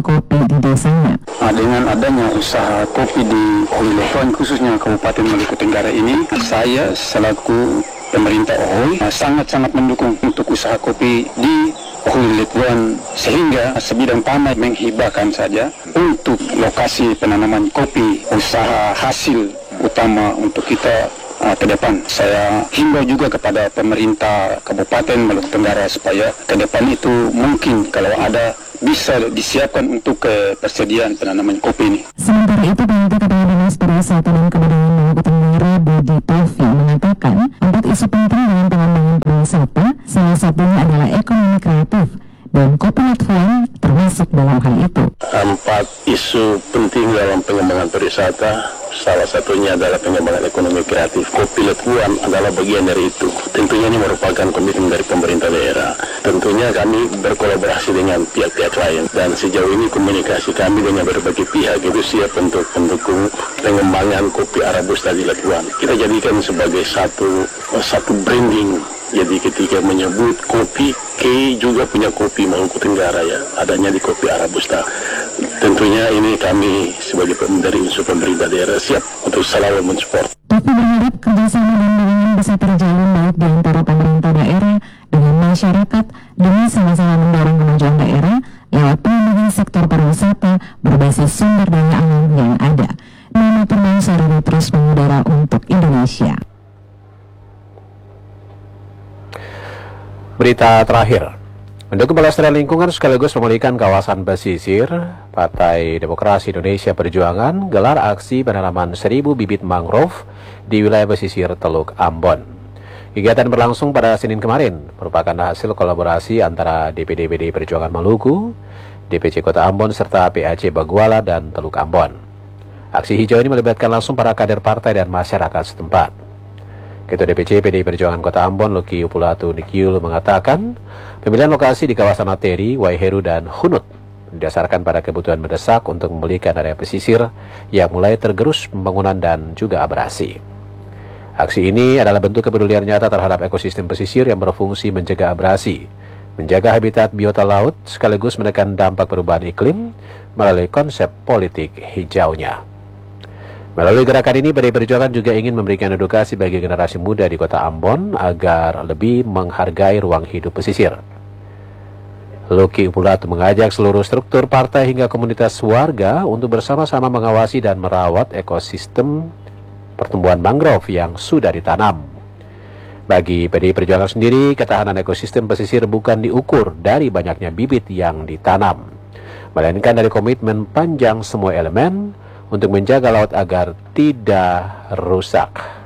kopi di desanya. Dengan adanya usaha kopi di Hulu Letuan, khususnya Kabupaten Maluku Tenggara ini, saya selaku pemerintah Ohui sangat-sangat mendukung untuk usaha kopi di Hulu Letuan, sehingga sebidang tanah menghibahkan saja untuk lokasi penanaman kopi, usaha hasil utama untuk kita ke depan. Saya himbau juga kepada pemerintah Kabupaten Maluku Tenggara supaya ke depan itu mungkin kalau ada bisa disiapkan untuk persediaan penanaman kopi ini. Sementara itu, PLT Kepala Dinas Pariwisata dan Kebudayaan Maluku Tenggara Budi Taufi mengatakan 4 isu penting dalam pengembangan pariwisata, salah satunya adalah ekonomi kreatif, dan kopi Letuan termasuk dalam hal itu. 4 isu penting dalam pengembangan pariwisata, salah satunya adalah pengembangan ekonomi kreatif. Kopi Letuan adalah bagian dari itu. Tentunya ini merupakan komitmen dari pemerintah daerah. Tentunya kami berkolaborasi dengan pihak-pihak lain, dan sejauh ini komunikasi kami dengan berbagai pihak itu siap untuk mendukung pengembangan kopi Arabusta di Letuan. Kita jadikan sebagai satu branding. Jadi ketika menyebut kopi, K juga punya kopi Maluku Tenggara ya, adanya di kopi Arabusta. Tentunya ini kami sebagai dari unsur pemerintah daerah siap untuk selalu mensupport. Tapi berharap kerjasama dan dukungan bisa terjalin baik di antara pemerintah daerah dengan masyarakat demi sama-sama mendorong kemajuan daerah lewat pengembangan sektor pariwisata berbasis sumber daya alam yang ada. Nana Purnansari terus mengudara untuk Indonesia. Berita terakhir, untuk pelestarian lingkungan sekaligus memulihkan kawasan pesisir, Partai Demokrasi Indonesia Perjuangan gelar aksi penanaman 1000 bibit mangrove di wilayah pesisir Teluk Ambon. Kegiatan berlangsung pada Senin kemarin, merupakan hasil kolaborasi antara DPD PDI Perjuangan Maluku, DPC Kota Ambon, serta PAC Baguala dan Teluk Ambon. Aksi hijau ini melibatkan langsung para kader partai dan masyarakat setempat. Ketua DPC PDI Perjuangan Kota Ambon, Luki Upulatu Nikiul, mengatakan pemilihan lokasi di kawasan Ateri, Waiheru, dan Hunut didasarkan pada kebutuhan mendesak untuk memulihkan area pesisir yang mulai tergerus pembangunan dan juga abrasi. Aksi ini adalah bentuk kepedulian nyata terhadap ekosistem pesisir yang berfungsi mencegah abrasi, menjaga habitat biota laut, sekaligus menekan dampak perubahan iklim melalui konsep politik hijaunya. Melalui gerakan ini, PDI Perjuangan juga ingin memberikan edukasi bagi generasi muda di Kota Ambon agar lebih menghargai ruang hidup pesisir. Luki Upulatu mengajak seluruh struktur partai hingga komunitas warga untuk bersama-sama mengawasi dan merawat ekosistem pertumbuhan mangrove yang sudah ditanam. Bagi PDI Perjuangan sendiri, ketahanan ekosistem pesisir bukan diukur dari banyaknya bibit yang ditanam, melainkan dari komitmen panjang semua elemen untuk menjaga laut agar tidak rusak.